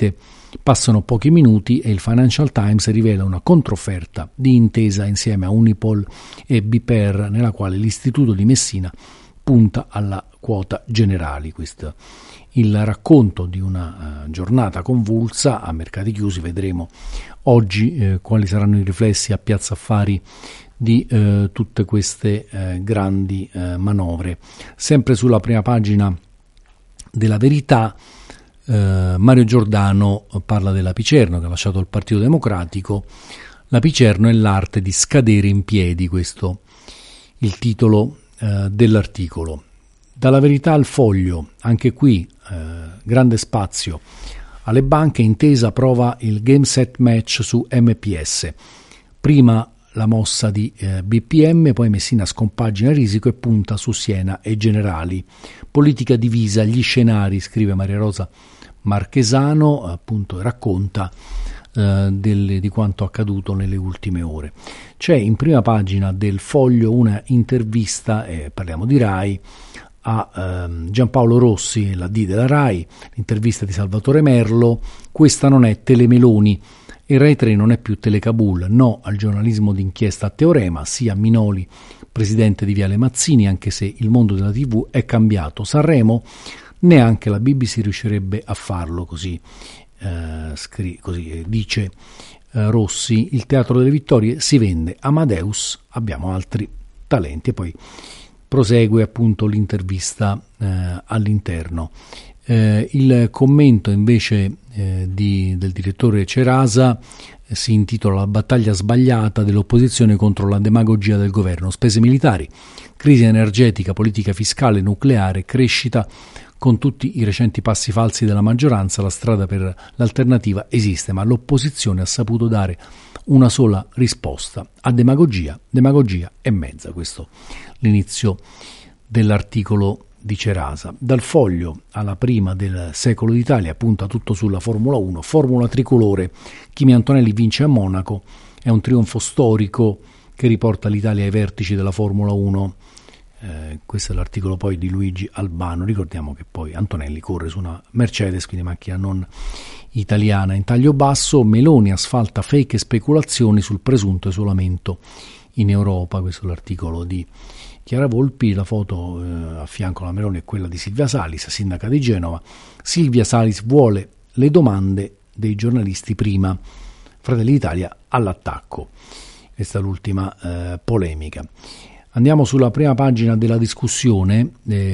rete. Passano pochi minuti e il Financial Times rivela una controfferta di intesa insieme a Unipol e BPER, nella quale l'istituto di Messina punta alla quota Generali. Questo il racconto di una giornata convulsa a mercati chiusi. Vedremo oggi quali saranno i riflessi a Piazza Affari di tutte queste grandi manovre. Sempre sulla prima pagina della Verità, Mario Giordano parla della Picerno, che ha lasciato il Partito Democratico. La Picerno è l'arte di scadere in piedi, questo il titolo dell'articolo. Dalla Verità al Foglio, anche qui grande spazio alle banche. Intesa prova il game set match su MPS, prima la mossa di BPM, poi Messina scompagina il risico e punta su Siena e Generali. Politica divisa, gli scenari, scrive Maria Rosa Marchesano, appunto racconta di quanto accaduto nelle ultime ore. C'è in prima pagina del Foglio una intervista, parliamo di Rai, a Giampaolo Rossi, la D della Rai, l'intervista di Salvatore Merlo. Questa non è Telemeloni, il Rai 3 non è più Telecabul, no al giornalismo d'inchiesta a teorema, sia Minoli presidente di Viale Mazzini, anche se il mondo della TV è cambiato. Sanremo, neanche la BBC riuscirebbe a farlo, così dice Rossi. Il Teatro delle Vittorie si vende, Amadeus, abbiamo altri talenti. E poi prosegue appunto l'intervista all'interno. Il commento invece del direttore Cerasa si intitola La battaglia sbagliata dell'opposizione contro la demagogia del governo. Spese militari, crisi energetica, politica fiscale, nucleare, crescita. Con tutti i recenti passi falsi della maggioranza, la strada per l'alternativa esiste, ma l'opposizione ha saputo dare una sola risposta a demagogia e mezza. Questo l'inizio dell'articolo di Cerasa. Dal Foglio alla prima del Secolo d'Italia punta tutto sulla Formula 1, Formula tricolore. Kimi Antonelli vince a Monaco, è un trionfo storico che riporta l'Italia ai vertici della Formula 1. Questo è l'articolo poi di Luigi Albano. Ricordiamo che poi Antonelli corre su una Mercedes, quindi macchina non italiana. In taglio basso, Meloni asfalta fake e speculazioni sul presunto isolamento in Europa. Questo è l'articolo di Chiara Volpi. La foto a fianco alla Meloni è quella di Silvia Salis, sindaca di Genova. Silvia Salis vuole le domande dei giornalisti prima. Fratelli d'Italia all'attacco. Questa è l'ultima polemica. Andiamo sulla prima pagina della discussione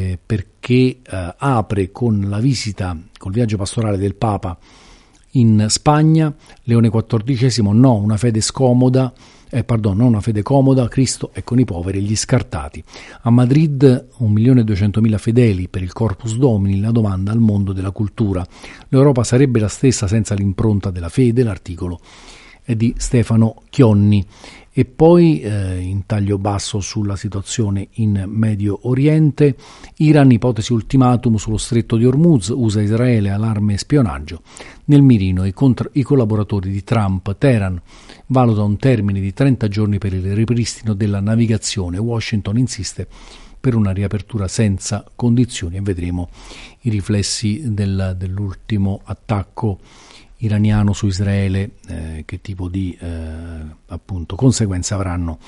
perché apre con la visita, col viaggio pastorale del Papa in Spagna. Leone XIV, no una fede scomoda, non una fede comoda, Cristo è con i poveri e gli scartati. A Madrid 1.200.000 fedeli per il Corpus Domini, la domanda al mondo della cultura. L'Europa sarebbe la stessa senza l'impronta della fede, l'articolo è di Stefano Chionni. E poi in taglio basso sulla situazione in Medio Oriente, Iran, ipotesi ultimatum sullo stretto di Hormuz, USA Israele, allarme e spionaggio. Nel mirino i collaboratori di Trump, Teheran valuta un termine di 30 giorni per il ripristino della navigazione, Washington insiste per una riapertura senza condizioni e vedremo i riflessi dell'ultimo attacco iraniano su Israele, che tipo di appunto conseguenze avranno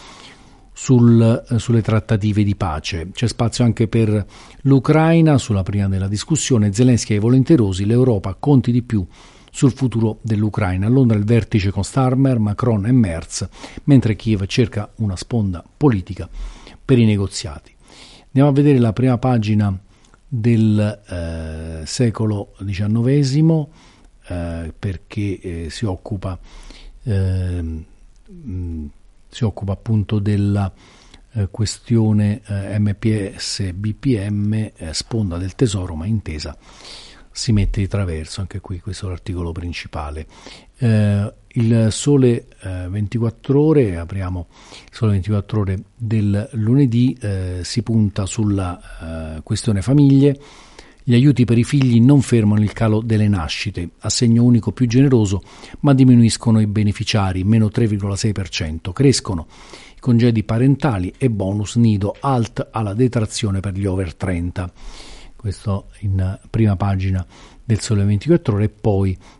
sulle trattative di pace. C'è spazio anche per l'Ucraina sulla prima della discussione. Zelensky ai volenterosi, l'Europa conti di più sul futuro dell'Ucraina. A Londra il vertice con Starmer, Macron e Merz, mentre Kiev cerca una sponda politica per i negoziati. Andiamo a vedere la prima pagina del secolo XIX, perché si occupa appunto della questione MPS BPM, sponda del tesoro ma intesa si mette di traverso. Anche qui questo è l'articolo principale. Il Sole 24 ore, apriamo il Sole 24 ore del lunedì, si punta sulla questione famiglie. Gli aiuti per i figli non fermano il calo delle nascite, assegno unico più generoso, ma diminuiscono i beneficiari, meno 3,6%, crescono i congedi parentali e bonus nido, alt alla detrazione per gli over 30. Questo in prima pagina del Sole 24 ore. E poi